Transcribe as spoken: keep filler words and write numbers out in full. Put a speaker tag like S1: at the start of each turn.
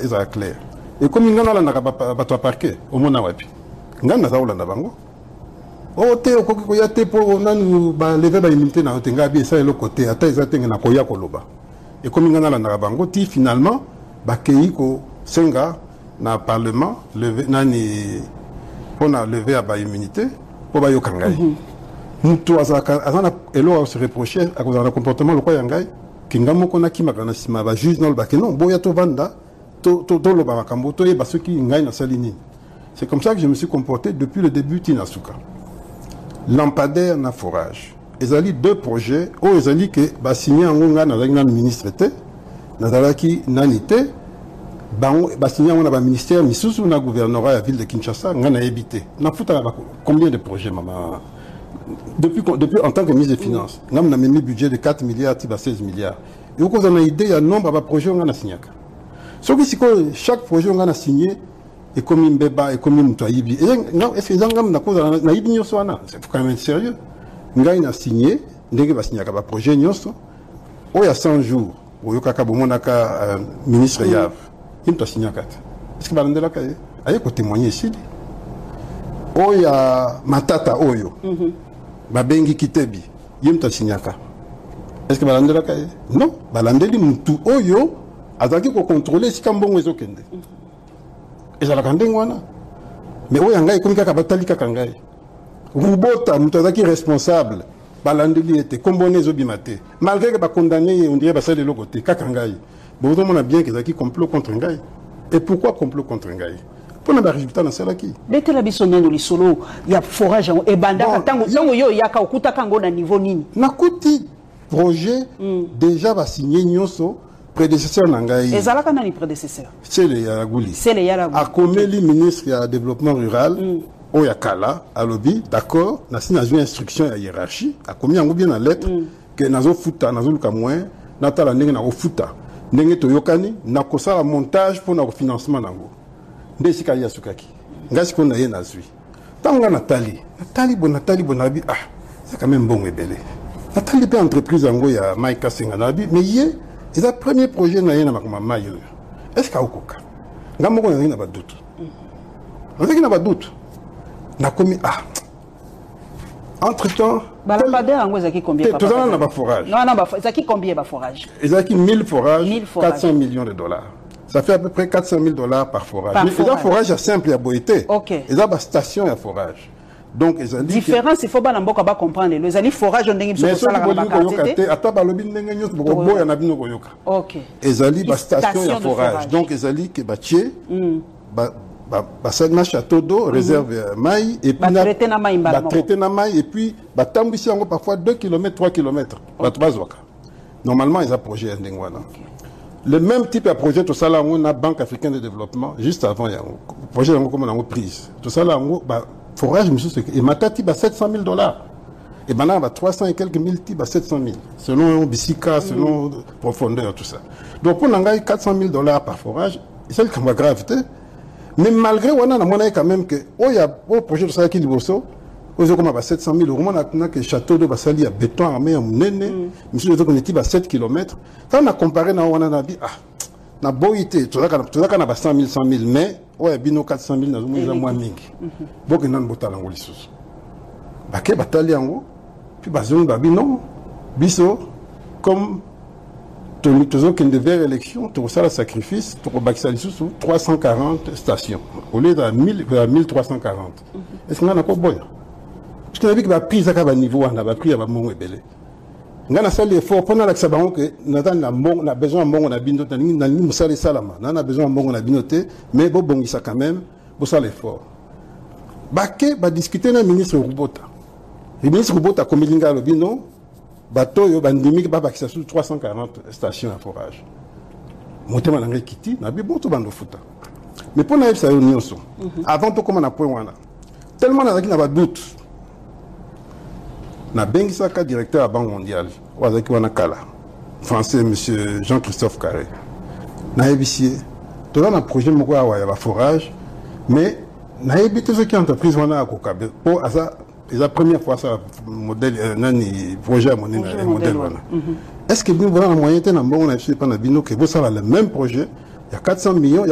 S1: est clair. Et comme il y a un parquet, au moins, il y a un bango. Oh, te o ya te po nanu ba lever ba immunité na otenga bi ça le côté ata ezatenga na koya koloba. Et comme il y a un bango, ti finalement ba kei ko senga na parlement lever nani pour na lever ba immunité pour ba yokangai. Mutu azaka azana elo se reprocher à cause d'un comportement le quoi yangai kingamo kona kimaka na sima ba juge non ba que non boya to vanda to to to lo ba makambo to e ba soki ngai na salini. C'est comme ça que je me suis comporté depuis le début Tinasuka. Lampadaire na forage. Ils ont deux projets. Oh, ils ont dit que bah signé en Onga na le ministre était, na dalaki nanité, bah bah signé en Onga ministère, misusu na gouvernorat à la ville de Kinshasa, on a habité. Na fouta combien de projets maman? Depuis depuis en tant que ministre des Finances, on a mis un budget de quatre milliards à seize milliards. Et vous avez une idée, il y a un nombre de projets on a signé. Sauf que chaque projet on a signé. Et comme il beba et comme il mtoyibi non est-ce que zangam na cause na yibi nyoso wana c'est quand même sérieux ngai na signé ndenge ba signer ka projet nyoso o ya cent jours o yokaka bomonaka ministre Yav il m'a signé kata est-ce que balandela ka aye ko témoigner ici o ya matata oyo ba bengi kitebi il m'a signé ka est-ce que balandela ka non balandeli mutu oyo azaki ko contrôler si kambongo ezokende. Et ça la kandengwana. Mais oui, il y a comme ça batali kakangai. Rubota, mutazaki responsable. Balandeli était comboné zobimate. Malgré que ba condamné, on dirait ba ça de l'autre côté kakangai. Bon, on a bien que ça qui complot contre ngai. Et pourquoi complot contre ngai? Pour na résultat na cela qui. Bete la bisonno li solo, il y a forage et banda tango tango yo yaka okuta kango na niveau nini. Na kuti projet déjà va signer nyoso. Prédécesseur Nangaï. Et Zalaka n'a ni prédécesseur. C'est le Yaragouli. C'est le Yaragouli. A comme le ministre du développement rural, mm. Oyakala, à l'objet, d'accord, n'a pas une instruction à hiérarchie, a commis un bien la lettre, que Nazo Futa, Nazo Lukamouin, Natala Nenge Nago Futa, Nenge Toyokani, Nakosa un montage pour notre financement Nango. Ndesika Yasukaki. Ngasiko na yena zui. Tanga Nathalie. Nathalie, bon Nathalie, bon Nabi, ah, c'est quand même bon et belé. Nathalie, pas entreprise en Goya, Maïka Senganabi, mais hier, c'est le premier projet na yena makoma mayo. Est-ce qu'il y a okoka? Ngamoko na yena ba doute. On sait qu'il n'a pas de doute. Na commis ah. Entre-temps,
S2: Balampadaire en zaki combien
S1: papa? Tout ça n'a pas forage.
S2: Non non, zaki combien ba forage?
S1: Zaki mille forages, quatre cents millions de dollars. Ça fait à peu près quatre cent mille dollars par forage. Par Mais forage. Mais forage simple à boité.
S2: OK.
S1: Et ça ba station à forage. Donc ils ont dit
S2: différence il faut pas n'importe quoi comprendre les amis forage on dingue
S1: sur ça la qualité ata balobi ndenge nyos boko boya na bino koyoka.
S2: OK.
S1: Ezali ba station ya forage. Donc ezali ke batie ba ba ba ça château d'eau réserve maï et puis
S2: ba traiter na maï
S1: ba traiter na maï et puis ba tambisi yango parfois deux kilomètres trois kilomètres ba tbazoka. Normalement ils a projet ndenge wana. Le même type de projet tout ça là on a Banque africaine de développement juste avant il y a projet yango comme on a prise. Tout ça là on ba forage, monsieur, et ma tati a sept cent mille dollars. Et maintenant, il a trois cents et quelques mille types à sept cent mille. Selon Bissika, selon mm. profondeur, tout ça. Donc, pour nous, quatre cent mille dollars par forage, c'est le cas gravité. Mais malgré, on a quand même que, oh, il y a un projet de ça qui est bosso, on a sept cent mille euros, on a que château de Bassali à béton armé, à Mounene, monsieur, on est à sept kilomètres. Quand on a comparé, on a dit, ah, na boité tout ça quand on a cent mille cent mille mais ouais bino quatre cent mille na zo moins mingi donc nan botala ngoli susu baké batali yango puis bazon babi non biso comme tout toujours qu'une vers élection tout ça le sacrifice pour bakisali susu trois cent quarante stations au lieu de mille trois cent quarante est-ce qu'on a encore boya parce que avec la prise à ba niveau on a ba pris à ba mongo ebele ngana sali effort pendant la sabango que natan na mon a besoin mongo na binote na na musali salama na na besoin mongo na binote mais bo bongisa quand même bo sala effort baké ba discuter na ministre Rubota le ministre Rubota comme linga lo bino bato yo bandimi ba bakisa sur trois cent quarante stations à forage motema na ngai kiti na bi boto bando futa mais pour na ça yo nyonso avant to comme na point wana tellement na na ba doute na bengisaka directeur à la Banque mondiale wazaki wana kala français monsieur Jean-Christophe Carré na ébicier tout un projet moko ya ya forage mais na ébité ce qui entreprise wana akokabe pour ça c'est la première fois ça modèle nani projet mon modèle wana est-ce que nous voilà moyen na mbongo na pas na bino que vous ça le même projet il y a quatre cents millions